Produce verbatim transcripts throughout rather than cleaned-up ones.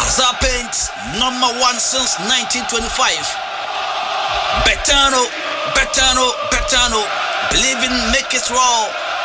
Azar Paint, number one since nineteen twenty-five. Betano, Betano, Betano. Believe in make it raw.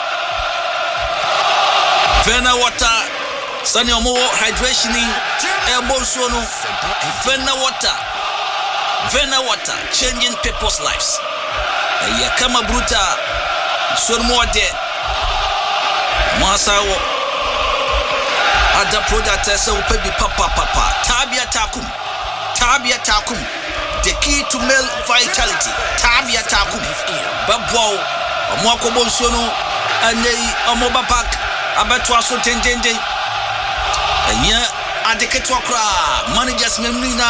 Vena water, Sunny Omo hydration in elbow sono. Vena water, Vena water, changing people's lives. Yakama Bruta, son more dead. Masawo, other product as a baby papa papa. Tabia Takum, Tabia Takum. The key to male vitality. Tabia Takum, Babwo, Omoko Bonsono, and the Omoba Park, Abatwaso Tenjende. And yeah, Adeketwakra, managers Memina,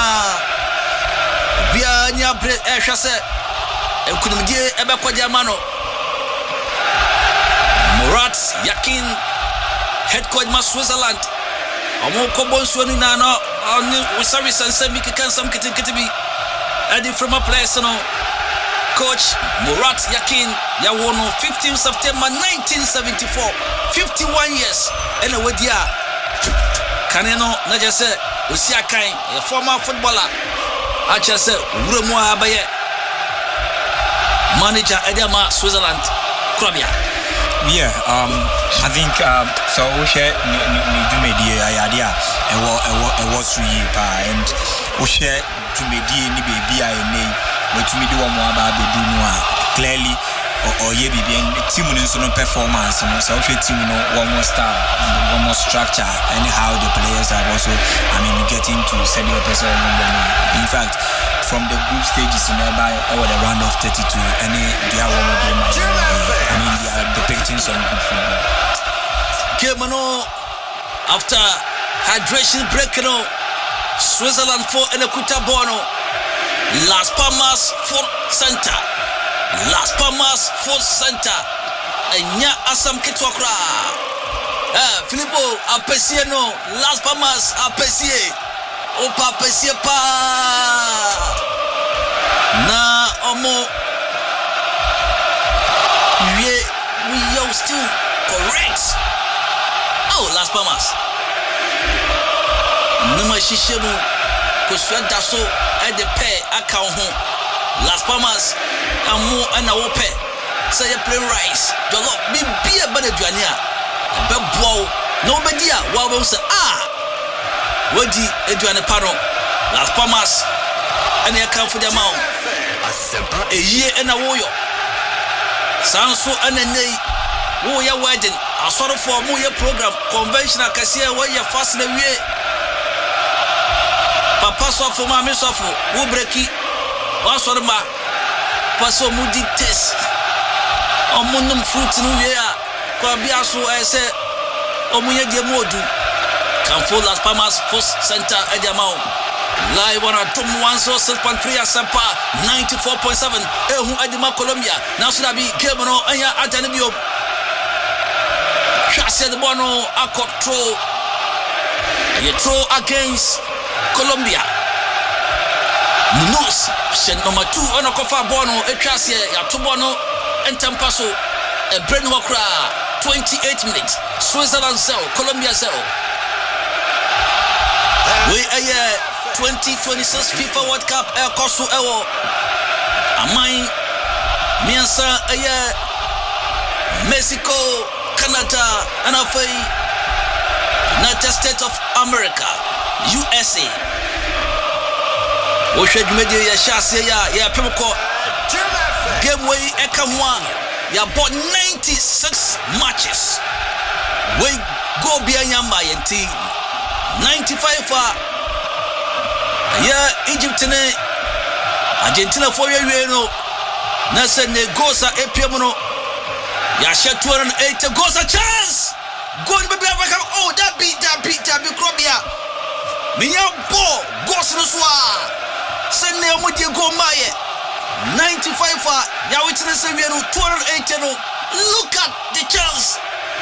Bianya Bre Eshase, and Kunimdi Ebakwadamano, Murat Yakin, head coach Ma Switzerland, Omoko Bonsono, on service and Semiki can some kitten kitty. Eddie from a place, you know. Coach Murat Yakin Yawono, fifteenth September nineteen seventy-four, fifty-one years. And a wedia Kaneno, Najase, Usiakai, a former footballer. I just said, Urumwa Abaye, manager Edema, Switzerland, Krabia. Yeah, um, I think um, so. We share do media idea and what and what three and we share to media ni baby I name what to me do more about the do clearly or or yeah baby and team in some performance and so we team you know one more star one more structure and how the players are also I mean getting to send your person in fact from the group stages in nearby over the round of thirty-two and they are one of them I mean they are depicting some good football. Kemano after hydration break you know Switzerland for Enekuta Bono Las Palmas for Center Las Palmas for Center Enya Asam Kitwakra eh Filippo apesie no Las Palmas apesie Opa apesie pa na omo we we yo still correct oh Las Palmas Numa Shishemu Kuswada so at the pay account home Las Palmas and more and our pay say you play rice the lot be be a better Juania Bebo nobody wow say ah Wadi Edwana Paro Las Palmas and they account for the amount a year and a warrior Sanso and a nay warrior wedding a sort of for more program conventional cassia where you're fast the way Papa sofo mama sofo wo breki wa sorma paso mudi test omunum fruit no we a kwa bia so e se omunye die modu can for Las Palmas First Center Ediamao live on atom one oh six point three Asampa ninety-four point seven ehu Edima Colombia now should be game no anya atane bio chase the bono akop throw you throw against Colombia Munoz shed number two on a cover bono a class here ya to bono and tampaso a brain wakra twenty-eight minutes Switzerland zero Colombia zero we a year twenty twenty-six FIFA World Cup air cost ewo amai miansa a year Mexico Canada and afai United States of America U S A. We should media ya shase ya ya pemko game way ekamwa ya bought ninety-six matches. We go bianyamba yenti ninety-five ya Egypt ne Argentina for you no na se ne gosa epiem no ya she two hundred eighty goes a chance go baby Africa oh that beat that beat that be Colombia Minya ball goes no swa send ne mo die go maye ninety-five ya witness we no two hundred eighty no look at the chance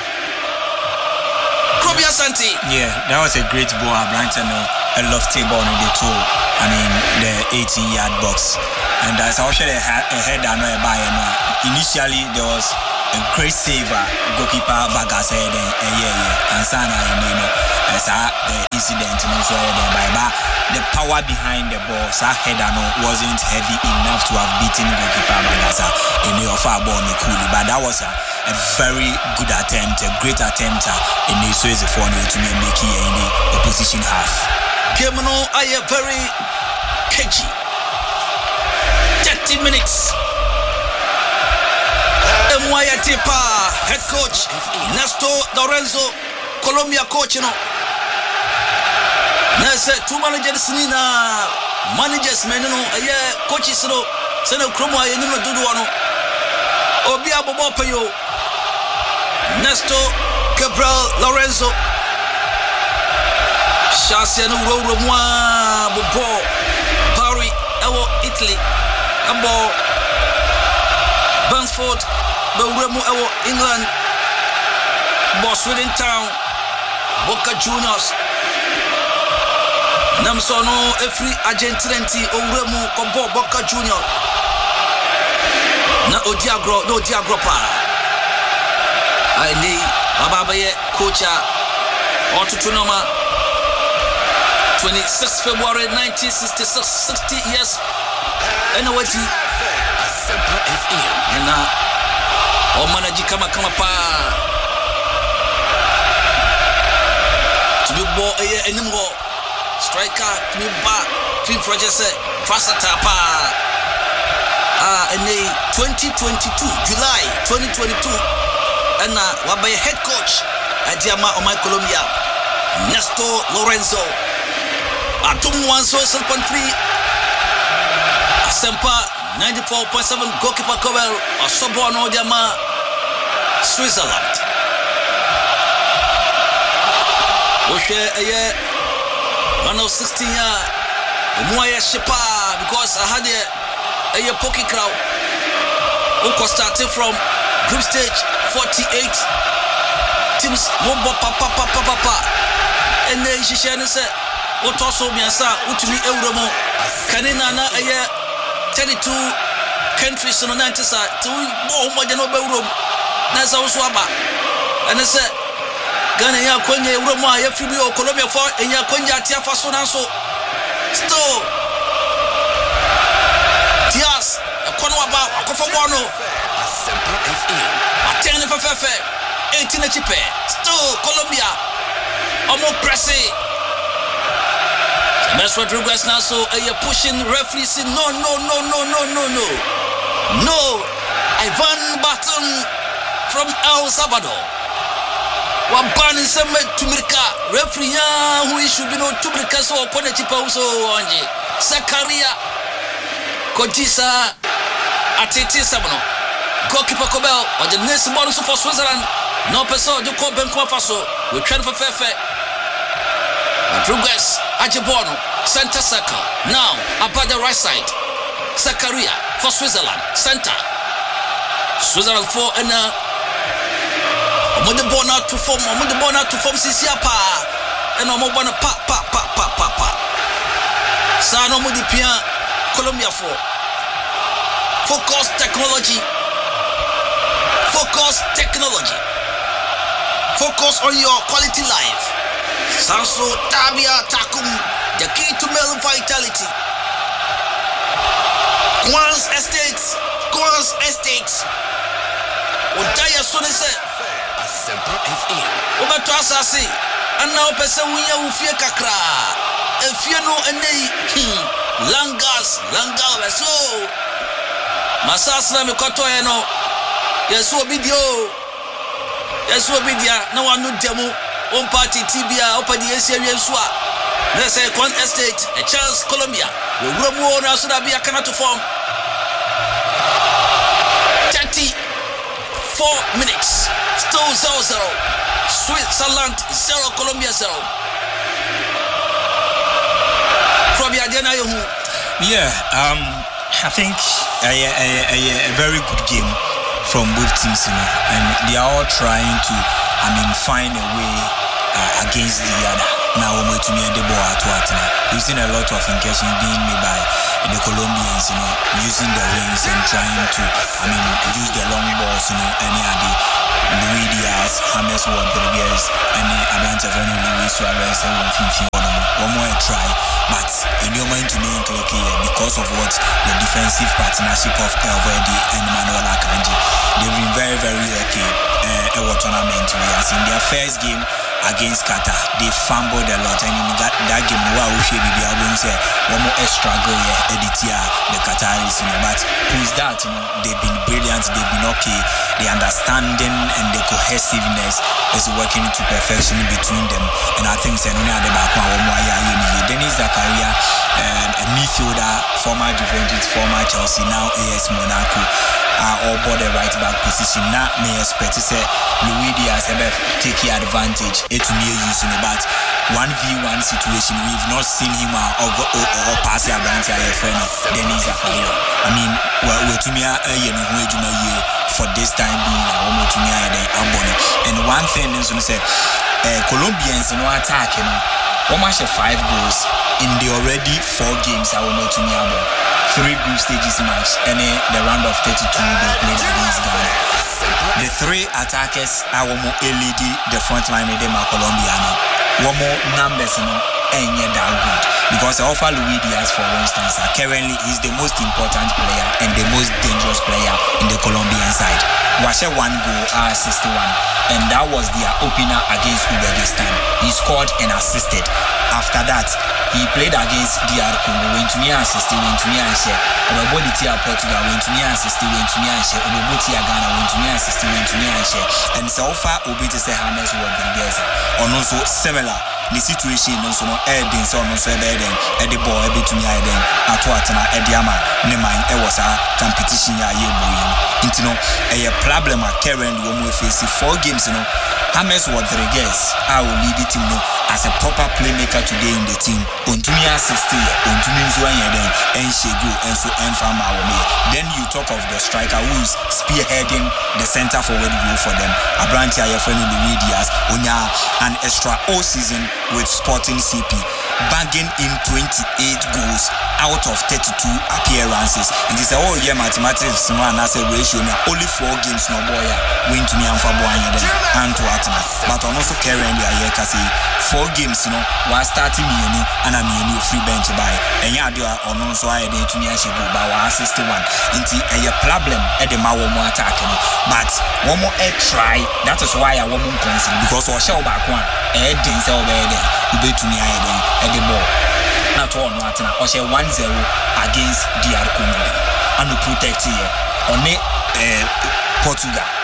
Colombia Santi yeah that was a great ball Brighton a lofty ball in the two I mean the eighteen yard box and that's how should a head and no buy initially there was a great saver, goalkeeper Vargas said, yeah, yeah, and Sana, you know, as the incident, you know, so by the power behind the ball, Sa header wasn't heavy enough to have beaten goalkeeper Vargas in the far ball, no cool, but that was a, a very good attempt, a great attempt in the Suez for to make it in the opposition half. Kemano, I am very catchy. thirty minutes. Mwaya Tepa, head coach, Nesto Lorenzo, Colombia coach, you know. Nese, two managers, Nina, managers, men, you know, yeah, coaches, you know, Seno Kroma, you know, Duduano, Obia Bobopayo, Nesto Gabriel Lorenzo, Shasiano Roro Moi, Bobo, Paris, Ewo, Italy, Abo, Bansford. Bewremu ewo England, Sweden Town, Boca Juniors. Namsono every Argentinanti Owremu Kombo Boca Junior. Na Odiagro, no Diagro pa. Aini Babaye coacha Otutunoma. twenty-sixth February nineteen sixty-six, sixty years. Anyway, and uh O manaji kama kama pa to be ball a enimo striker to be back three projects fast pa ah and twenty twenty-two July twenty twenty-two and uh wabe head coach Adiama o my Colombia Nesto Lorenzo atum one so seven point three Sempa ninety-four point seven goalkeeper Cobel Osobano Diama Switzerland. Oshe aye one of sixteen year Mwaya Shepa because I had a a poky crowd who started from group stage forty-eight teams Mobo papa papa papa and then she said Otoso Miansa Utumi Euromo Kanina na aye thirty-two countries on the ninety side to more than over room. That's also about. And I said, Ghana, ya Konya, Roma, Yafibio, Colombia for and ya Konya, Tiafa Sonaso. Still, Tias, a corner about a Kofabano. A ten of a fefe, eighteen a chipe. Still, Colombia, a more pressing. That's what Rodriguez now so uh, you're pushing referees saying no no no no no no no no Ivan Baton from El Salvador one ban in some Tumirka referee who should be no Tumirka so Konechipa so Anji Zakaria Kojisa Atete Sabano goalkeeper Cobel or the next bonus for Switzerland no person do call Ben Kwafaso we try for fair fair Rodriguez Ajibono, center circle. Now, about the right side. Zakaria for Switzerland, center. Switzerland for and uh, I'm the born out to form, I'm the born out to form Sisiapa. And I'm going to pa pa pa pa pa pa. Sano Mudipia, Colombia for. Focus technology. Focus technology. Focus on your quality life. Sanso Tabia Takum, the key to male vitality. Quans Estates, Quans Estates. Udaya Sunese, Obatasa say, and now Pesa Wiya Ufia Kakra, if you know any Langas, Langal, so Masasla Mikotoeno, yes, so video, yes, so video, no one knew demo. One party T B A open the Syrian Swa. Let's say Quan Estate, a chance Colombia. We room one so that be a cannot form. thirty-four minutes. Still zero zero. Switzerland zero, Colombia zero. Probably Adena Yohu. Yeah, um, I think a, a, a, a very good game from both teams, you know, and they are all trying to, I mean, find a way uh, against the other. now we're to near the ball at Watana. We've seen a lot of incursions being made by the Colombians, you know, using the wings and trying to, I mean, use the long balls, you know, any other Luis Diaz, James Rodriguez, and Atlanta Vernon Luis Suarez, and one fifty one more try, but in your mind to me click here because of what the defensive partnership of Elvedi and Manuel Akanji. They've been very, very lucky uh, at what tournament. As in their first game against Qatar, they fumbled a lot, and in that, that game, wow, we should be able to say one more extra goal here, edit here, the Qataris, you know, but please that, you know, they've been brilliant, they've been okay, the understanding and the cohesiveness is working to perfection between them, and I think Senoni Adebakwa, Dennis Zakaria, um, a midfielder, former Juventus, former Chelsea, now A S Monaco, are all board the right back position. Now, may expect to say Luis Diaz ever take advantage to near using the bat. one v one situation, we've not seen him or, or, or, or pass a branch a friend Dennis Zakaria. I mean, well, we're to me for this time being a woman to me and one thing is to say Colombians no attack, you know. One match of five goals in the already four games I will know to me about three group stages match and then the round of thirty-two they played against Ghana. The three attackers are one more L E D the front line of them are Colombiano. One more numbers, you know, and yet that good. Because I offer Luis Diaz, for instance, uh, currently is the most important player and the most dangerous player in the Colombian side. Washe one goal, uh, sixty-one, and that was their opener against Uzbekistan. He scored and assisted. After that, he played against D R Congo, went to me and assisted, went to me and share. Obebodi Tia Portugal, went to me and assisted, went to me and share. Obebodi Tia Ghana, went to me and assisted, went to me and share. And so far, Obi to say James Rodriguez, or also similar. The situation no so no adding so no so bad then at the ball be to me then at what na ediama ne man e was a competition ya ye boy into no a problem a current we mo face four games no James Rodriguez I will lead the team no as a proper playmaker today in the team on to me assist on to me so an then and she go and so and farm our me then you talk of the striker who is spearheading the center forward role for them Abranti your friend Luis Diaz onya an extra all season with Sporting C P, bagging in twenty-eight goals out of thirty-two appearances. And this is all year mathematics, man, as a ratio, only four games, no boy, win to me and Fabuanya then, and to Atina. But I'm also carrying the year, kasi four games, you know, while starting me, and I'm a free bench by, and yeah, do I also I did to me as you go, but I sixty-one. Into a problem at the Mawo attack, but one more a try, that is why I won't consider because I shall back one, a dance over there, you bet to me at the ball. Not all Martina, or share one zero against D R Congo, and to protect here on it, Portugal.